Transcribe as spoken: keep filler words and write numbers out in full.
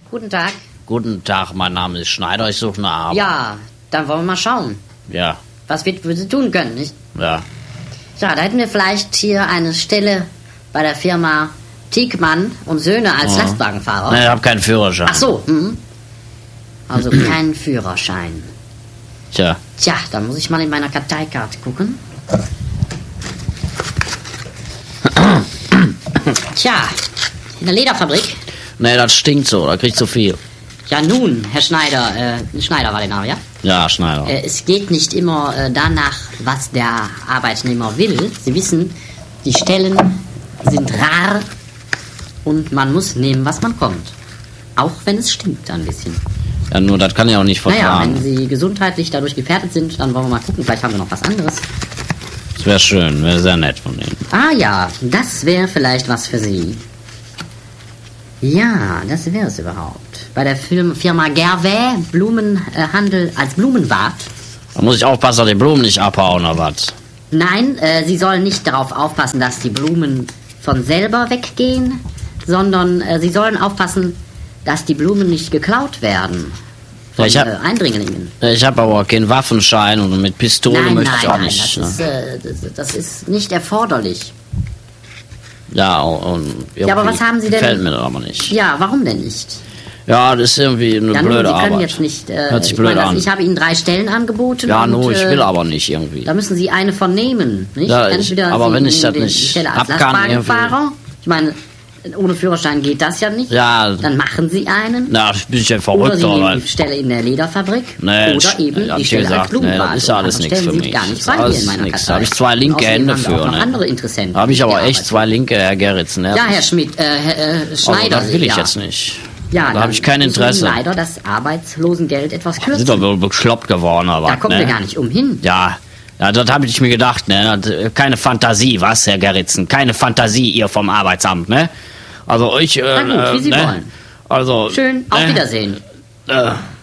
Guten Tag. Guten Tag, mein Name ist Schneider, ich suche eine Arbeit. Ja, dann wollen wir mal schauen, Ja, was wir für Sie tun können, nicht? ja. Ja, da hätten wir vielleicht hier eine Stelle bei der Firma Tiekmann und Söhne als Ja. Lastwagenfahrer. Nee, ich habe keinen Führerschein. Ach so, hm. Also kein Führerschein. Tja, Tja, dann muss ich mal in meiner Karteikarte gucken. Tja, in der Lederfabrik. nee, das stinkt so, da krieg ich zu viel. Ja nun, Herr Schneider, äh, Schneider war der Name, ja? Ja, Schneider. Äh, es geht nicht immer äh, danach, was der Arbeitnehmer will. Sie wissen, die Stellen sind rar und man muss nehmen, was man kommt. Auch wenn es stinkt ein bisschen. Ja, nur das kann ich auch nicht Naja, vertragen. wenn Sie gesundheitlich dadurch gefährdet sind, dann wollen wir mal gucken. Vielleicht haben wir noch was anderes. Das wäre schön, wäre sehr nett von Ihnen. Ah ja, das wäre vielleicht was für Sie. Ja, das wäre es überhaupt. Bei der Firma, Firma Gervais Blumenhandel als Blumenwart. Da muss ich aufpassen, dass die Blumen nicht abhauen oder was. Nein, äh, Sie sollen nicht darauf aufpassen, dass die Blumen von selber weggehen, sondern äh, Sie sollen aufpassen, dass die Blumen nicht geklaut werden von Ja, ich hab- äh, Eindringlingen. Ich habe aber keinen Waffenschein und mit Pistole Nein, möchte nein, ich auch nein, nicht. das, ist, ne? äh, das, das ist nicht erforderlich. Ja, und Ja, aber was haben Sie denn- Gefällt mir das aber nicht. Ja, warum denn nicht? Ja, das ist irgendwie eine Ja, nun, blöde Sie können Arbeit. jetzt nicht... Äh, Hört sich ich blöd meine, an. Ich habe Ihnen drei Stellen angeboten. Ja, und, nur, ich äh, will aber nicht irgendwie. Da müssen Sie eine von nehmen, nicht? Ja, ich- Entweder aber Sie wenn ich nehmen das den- nicht die Stelle als ab kann, Lastwagenfahrer. Ich meine, ohne Führerschein geht das ja nicht. Ja. Dann machen Sie einen. Na, bin ich ja Oder verrückt, Sie oder? nehmen die Stelle in der Lederfabrik. Nee, oder eben hab die ich Stelle gesagt, als Blumenwart. nee, das ist ja alles Und nichts stellen für Sie mich. gar nicht Das ist frei hier alles in meiner nix. Kartei. Da hab ich zwei linke Außerdem Hände haben wir für, auch noch ne? andere Interessenten. Da habe ich die aber arbeiten. echt zwei linke, Herr Gerritsen. Ne? Ja, Herr Schmidt, äh, Herr äh, Also, Schneider. das will ich ja. jetzt nicht. Ja, da habe ich kein dann müssen wir Interesse. leider das Arbeitslosengeld etwas kürzen. Sind doch wohl bekloppt geworden, aber Da kommen ne? wir gar nicht umhin. Ja, ja, das habe ich mir gedacht, ne? Das- Keine Fantasie, was, Herr Gerritsen? Keine Fantasie, ihr vom Arbeitsamt, ne? Also ich, äh, Na gut, wie Sie ne? wollen. Also, Schön, auf ne? Wiedersehen. Äh,